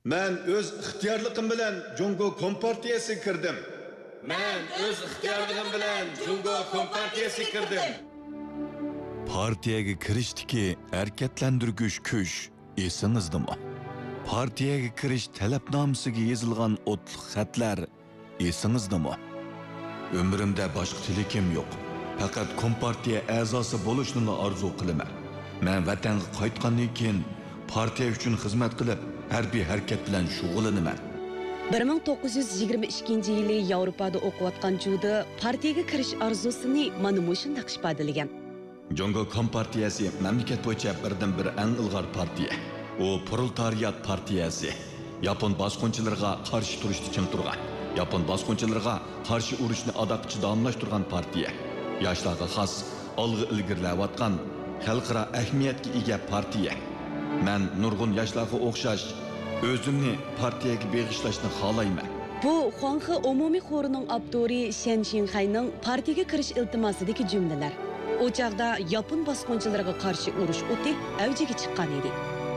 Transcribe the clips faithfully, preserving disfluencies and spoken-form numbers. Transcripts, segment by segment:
Men öz ixtiyorligim bilan Jungo Kompartiyasiga kirdim. Men öz ixtiyorligim bilan Jungo Kompartiyasiga kirdim. Partiyaga kirishdiki harakatlantirgich kuch esingizdami? Partiyaga kirish talabnomasiga yozilgan o'tliq xatlar esingizdami? Umrimda boshqa tilakim yo'q. Faqat Kompartiya a'zosi bo'lishni orzu qilaman. Men vatanga qaytgandan keyin partiya uchun xizmat qilib, harbiy harakat bilan shug'ullanaman. bir ming to'qqiz yuz yigirma ikkinchi yili Yevropada o'qiyotgan Juda partiyaga kirish orzusini mana shunday ifodalagan. Jungo Kompartiyasi mamlakat bo'yicha birdan bir eng ilg'or partiya. U proletariat partiyasi. Yapon bosqinchilariga qarshi turishda chim turgan. Yapon bosqinchilariga qarshi urushni adoqchi davomlashtirgan partiya. Yoshlarga xos, olg'a ilgirlayotgan, xalqaro ahamiyatga ega partiya. Men nurg'un yoshlarga o'xshash o'zimni partiyaga beg'ishlashni xohlayman. Bu Xuanxe umumiy xorining abduri Shen Xinhayning partiyaga kirish iltimosidagi jumlalar. O chaqda Yapon bosqinchilariga qarshi urush o'ti avjiga chiqqan edi.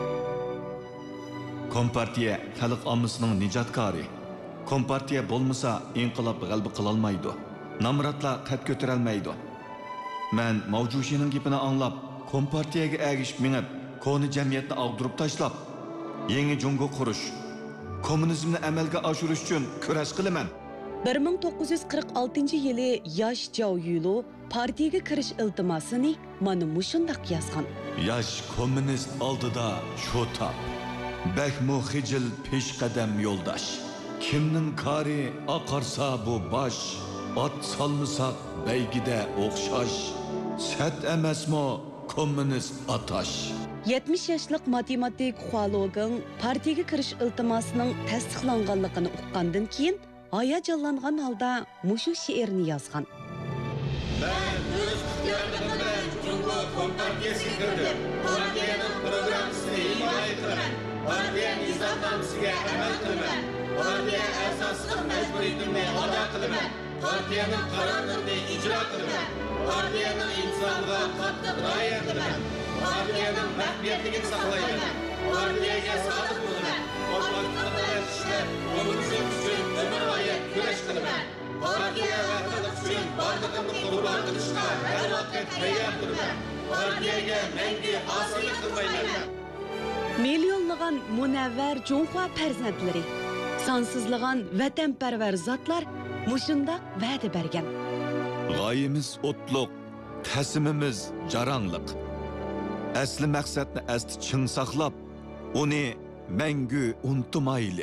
Kompartiya xalq ommasining nijotkori. Kompartiya bo'lmasa inqilob g'alaba qila olmaydi. Namratlar qad ko'tarolmaydi. Men Mavjushining gapini anglab, Kompartiyaga ergishib minib, koni jamiyatni ag'dirib tashlab, yangi Jungo qurish, kommunizmni amalga oshirish uchun kurash qilaman. bir ming to'qqiz yuz qirq oltinchi yili yosh Zhao Yulo partiyaga kirish iltimosini mana shunday yozgan. Yosh kommunist oldida shu tap. Bakmu xijil peshqadam yo'ldosh. Kimning kari oqarsa bu bosh, ot solmasak baygida o'xshash. Sat emasmi kommunist atash. yetmish yoshlik matematik Hualogeng partiyaga kirish iltimosining tasdiqlanganligini uqqandan keyin hayajonlangan holda mushu she'rni yozgan. Men o'z ixtiyorim bilan Jungo Kompartiyasiga kirdim. Partiyaning programmasini himoya qilaman. Partiya nizomnomasiga amal qilaman. Partiya asosiy majburiyatimni ado qilaman. Partiyaning qarorlarini ijro qilaman. Partiyaning insonga qattiq rioya qilaman. Partiyaning maxfiyatligini saqlayman. Partiyaga sodiq bo'laman. Qo'shnilar ishlab, kommunizm uchun umrbo'yi kurash qilaman. Partiya va xalq uchun borlig'imni qurbon qilishga har vaqt tayyor turaman. Partiyaga mangu osiylik qilmayman. Milyonlagan munavvar Junxo farzandlari, sonsizlagan vatanparvar zotlar mushundaq va'da bergan. G'oyamiz o'tliq, qasimimiz jarangliq. Asli maqsadni asti chin saqlab, uni mangu unutmayli.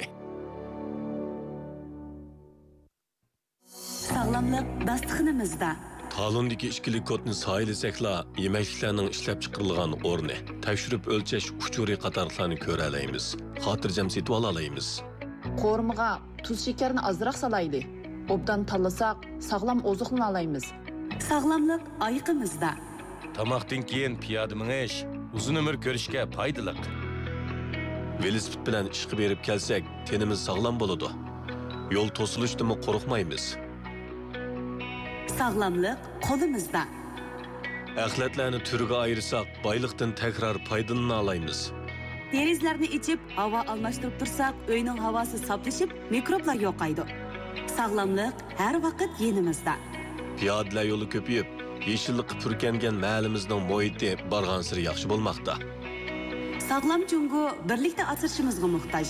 Sog'lomlik dasturxonimizda. Talondagi ichkilik kodni saylasakla, yemekliklarning ishlab chiqarilgan o'rni, tekshirib o'lchash uchuri qatorlarni ko'ra olamiz. Xotirjam setib olaymiz. Qo'rmiga tuz shakarni ozroq salayli. Obdan tanlasak, sog'lom oziqni olaymiz. Sog'lomlik oyiqimizda. Tamoqdan keyin piyoda minish uzun umr ko'rishga foydali. Velosiped bilan ishga berib kelsak, tenimiz sog'lom bo'ladi. Yo'l to'silishdan qo'rqmaymiz. Sog'lomlik qo'limizda. Axlatlarni turiga ayirsak, boyliqdan takrar foydalanib olaymiz. Derizlarni ichib, havo almashtirib tursak, uyning havosi soflashib, mikroblar yo'qaydi. Sog'lomlik har vaqt yenimizda. Piyodalar yo'li ko'payib, yeşillik pürkengen mahallimizning muhiti bargan siri yaxshi bo'lmoqda. Sog'lom Jungo birlikda asrashimizga muhtoj.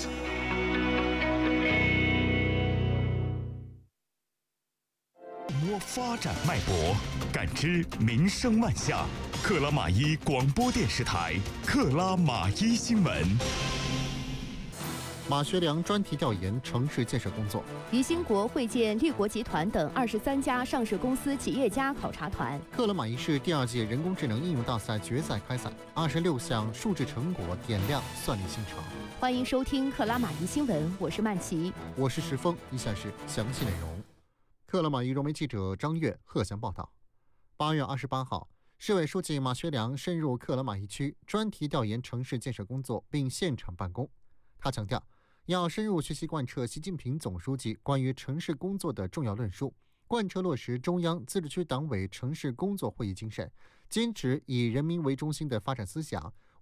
摸发展脉搏，感知民生万象。克拉玛依广播电视台，克拉玛依新闻。 马学良专题调研城市建设工作。 宜兴国会见绿国集团等二十三家上市公司企业家考察团。 克拉玛依市第二届人工智能应用大赛决赛开赛，二十六项数字成果点亮算力新城。 欢迎收听克拉玛依新闻，我是曼琪， 我是石峰。以下是详细内容。克拉玛依融媒记者张悦、贺翔报道。八月二十八号，市委书记马学良深入克拉玛依区专题调研城市建设工作，并现场办公。他强调，要深入学习贯彻习近平总书记关于城市工作的重要论述，贯彻落实中央自治区党委城市工作会议精神，坚持以人民为中心的发展思想，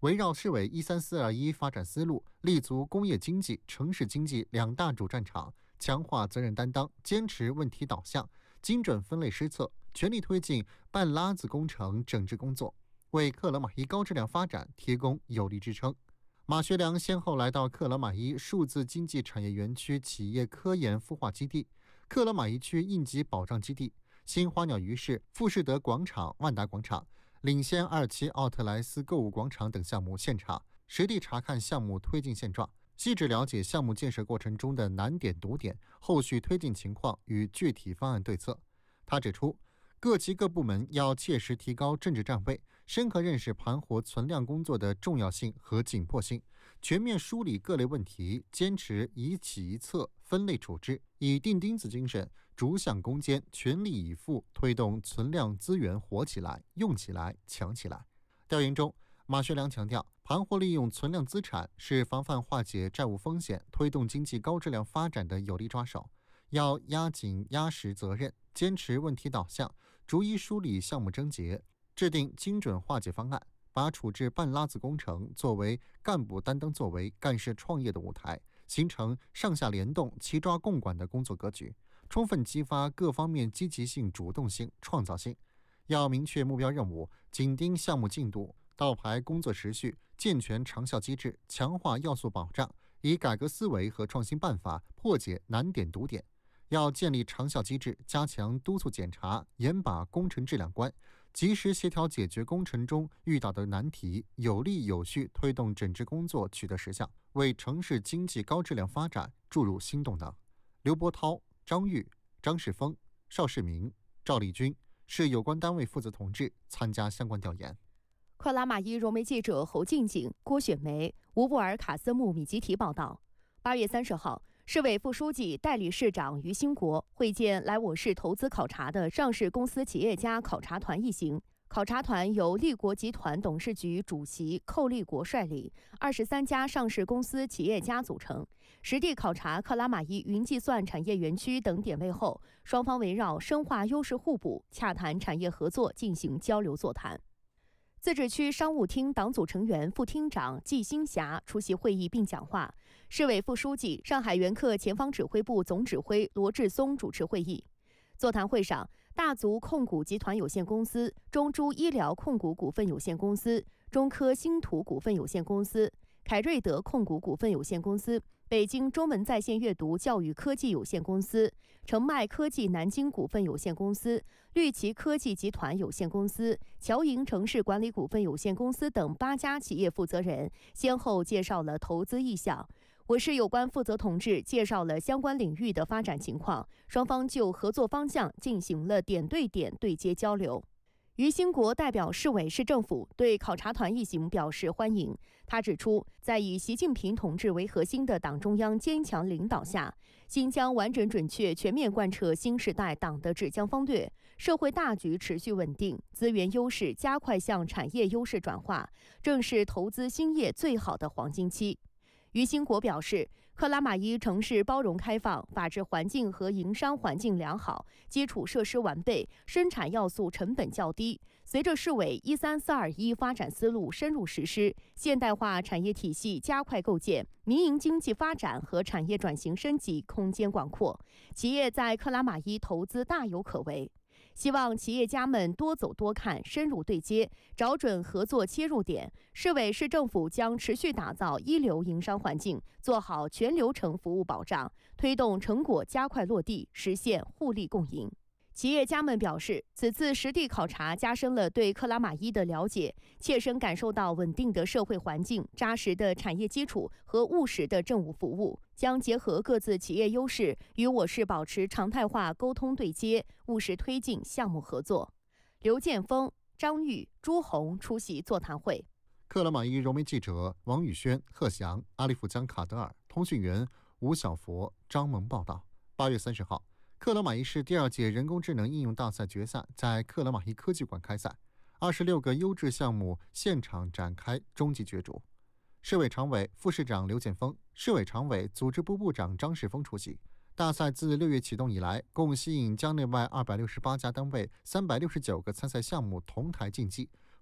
围绕市委一三四二一发展思路，立足工业经济、城市经济两大主战场，强化责任担当，坚持问题导向，精准分类施策，全力推进半拉子工程整治工作，为克勒玛依高质量发展提供有力支撑。马学良先后来到克勒玛依数字经济产业园区企业科研孵化基地、克勒玛依区应急保障基地、新花鸟鱼市、富士德广场、万达广场、领先二期奥特莱斯购物广场等项目现场，实地查看项目推进现状，细致了解项目建设过程中的难点堵点、后续推进情况与具体方案对策。他指出，各级各部门要切实提高政治站位，深刻认识盘活存量工作的重要性和紧迫性，全面梳理各类问题，坚持一起一策、分类处置，以钉钉子精神，逐项攻坚，全力以赴推动存量资源活起来、用起来、强起来。调研中，马学良强调，盘活利用存量资产是防范化解债务风险、推动经济高质量发展的有力抓手，要压紧压实责任，坚持问题导向，逐一梳理项目症结，制定精准化解方案，把处置半拉子工程作为干部担当作为、干事创业的舞台，形成上下联动、齐抓共管的工作格局，充分激发各方面积极性、主动性、创造性。要明确目标任务，紧盯项目进度，倒排工作时序，健全长效机制，强化要素保障，以改革思维和创新办法破解难点堵点。要建立长效机制，加强督促检查，严把工程质量关，及时协调解决工程中遇到的难题，有力有序推动整治工作取得实效，为城市经济高质量发展注入新动能。刘波涛、张玉、张世峰、邵世明、赵立军是有关单位负责同志参加相关调研。 克拉玛依融媒记者侯静静、郭雪梅、吴布尔卡斯木米集体报道。八月三十号，市委副书记、代理市长于兴国会见来我市投资考察的上市公司企业家考察团一行。考察团由立国集团董事局主席寇立国率领，二十三家上市公司企业家组成，实地考察克拉玛依云计算产业园区等点位后，双方围绕深化优势互补、洽谈产业合作进行交流座谈。自治区商务厅党组成员、副厅长季新霞出席会议并讲话，市委副书记、上海援客前方指挥部总指挥罗志松主持会议。座谈会上，大足控股集团有限公司、中珠医疗控股股份有限公司、中科星图股份有限公司、凯瑞德控股股份有限公司、北京中文在线阅读教育科技有限公司、澄迈科技南京股份有限公司、绿旗科技集团有限公司、侨营城市管理股份有限公司等八家企业负责人先后介绍了投资意向。我市有关负责同志介绍了相关领域的发展情况，双方就合作方向进行了点对点对接交流。于兴国代表市委市政府对考察团一行表示欢迎。他指出，在以习近平同志为核心的党中央坚强领导下，新疆完整准确全面贯彻新时代党的治疆方略，社会大局持续稳定，资源优势加快向产业优势转化，正是投资兴业最好的黄金期。于兴国表示，克拉玛依城市包容开放，法治环境和营商环境良好，基础设施完备，生产要素成本较低。随着市委一三四二一发展思路深入实施，现代化产业体系加快构建，民营经济发展和产业转型升级空间广阔，企业在克拉玛依投资大有可为。希望企业家们多走多看，深入对接，找准合作切入点。市委市政府将持续打造一流营商环境，做好全流程服务保障，推动成果加快落地，实现互利共赢。企业家们表示，此次实地考察加深了对克拉玛依的了解，切身感受到稳定的社会环境、扎实的产业基础和务实的政务服务，将结合各自企业优势，与我市保持常态化沟通对接，务实推进项目合作。刘建峰、张玉、朱红出席座谈会。 克拉玛依融媒记者王宇轩、贺翔、阿里富江卡德尔，通讯员吴小佛、张萌报道。八月三十号。克勒玛依市第二届人工智能应用大赛决赛在克勒玛依科技馆开赛，二十六个优质项目现场展开终极角逐。市委常委、副市长刘建峰、市委常委、组织部部长张世峰出席。大赛自六月启动以来，共吸引疆内外二百六十八家单位、三百六十九个参赛项目同台竞技，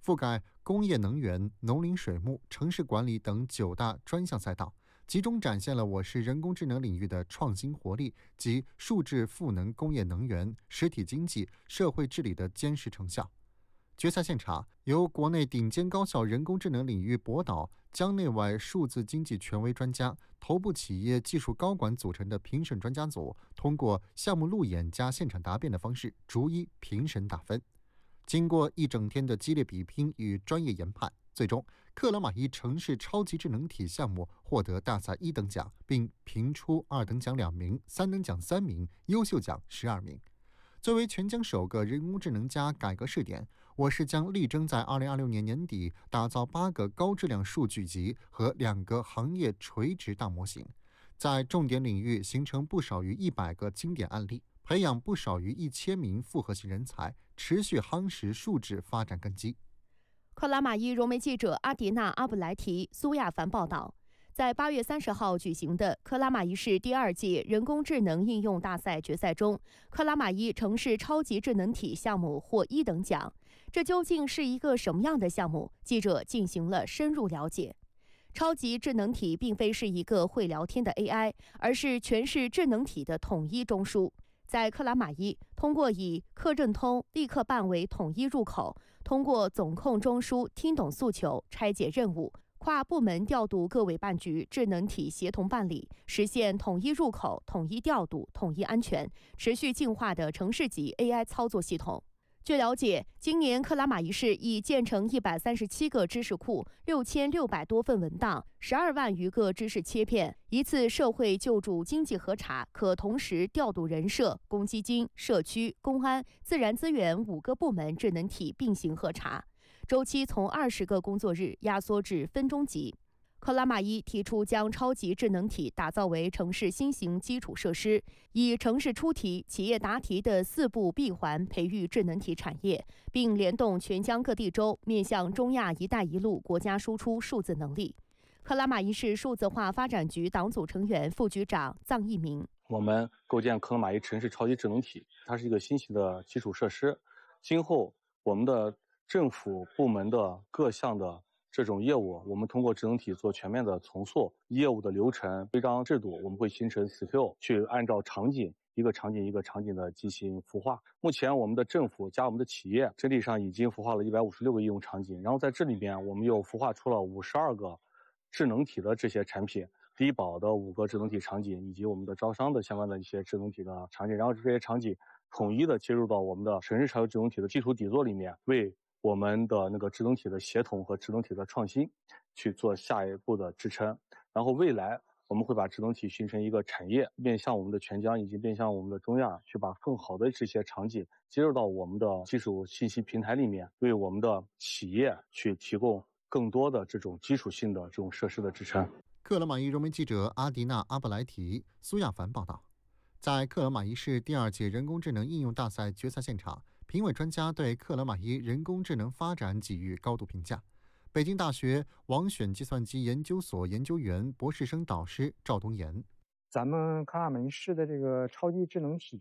覆盖工业能源、农林水牧、城市管理等九大专项赛道，集中展现了我市人工智能领域的创新活力及数字赋能工业能源、实体经济、社会治理的坚实成效。决赛现场由国内顶尖高校人工智能领域博导、疆内外数字经济权威专家、头部企业技术高管组成的评审专家组，通过项目路演加现场答辩的方式，逐一评审打分。经过一整天的激烈比拼与专业研判，最终克拉玛依城市超级智能体项目获得大赛一等奖，并评出二等奖两名、三等奖三名、优秀奖十二名。作为全疆首个人工智能加改革试点，我市将力争在二零二六年年底打造八个高质量数据集和两个行业垂直大模型，在重点领域形成不少于一百个经典案例，培养不少于一千名复合型人才，持续夯实数字发展根基。 克拉玛依融媒记者阿迪娜·阿布莱提、苏亚凡报道。在八月三十号举行的克拉玛依市第二届人工智能应用大赛决赛中，克拉玛依城市超级智能体项目获一等奖。这究竟是一个什么样的项目？记者进行了深入了解。超级智能体并非是一个会聊天的 A I， 而是全市智能体的统一中枢。在克拉玛依，通过以客认通、立刻办为统一入口，通过总控中枢听懂诉求、拆解任务，跨部门调度各委办局智能体协同办理，实现统一入口、统一调度、统一安全，持续进化的城市级 A I 操作系统。据了解，今年克拉玛依市已建成一百三十七个知识库、六千六百多份文档、十二万余个知识切片，一次社会救助经济核查可同时调度人社、公积金、社区、公安、自然资源五个部门智能体并行核查，周期从二十个工作日压缩至分钟级。克拉玛依提出将超级智能体打造为城市新型基础设施，以城市出题、企业答题的四步闭环培育智能体产业，并联动全疆各地州，面向中亚“一带一路”国家输出数字能力。克拉玛依市数字化发展局党组成员、副局长臧一鸣： 我们构建克拉玛依城市超级智能体，它是一个新型的基础设施。今后我们的政府部门的各项的这种业务，我们通过智能体做全面的重塑，业务的流程、规章制度，我们会形成 skill， 去按照场景一个场景一个场景的进行孵化。目前我们的政府加我们的企业整体上已经孵化了一百五十六个应用场景，然后在这里边我们又孵化出了五十二个智能体的这些产品，低保的五个智能体场景，以及我们的招商的相关的一些智能体的场景，然后这些场景统一的接入到我们的城市超级智能体的基础底座里面，为我们的那个智能体的协同和智能体的创新去做下一步的支撑。然后未来我们会把智能体形成一个产业，面向我们的全疆以及面向我们的中亚，去把更好的这些场景接入到我们的技术信息平台里面，为我们的企业去提供更多的这种基础性的这种设施的支撑。 克拉玛依融媒记者阿迪娜·阿布莱提、苏亚凡报道。在克拉玛依市第二届人工智能应用大赛决赛现场，评委专家对克拉玛依人工智能发展给予高度评价。北京大学王选计算机研究所研究员、博士生导师赵东岩： 咱们克拉玛依市的这个超级智能体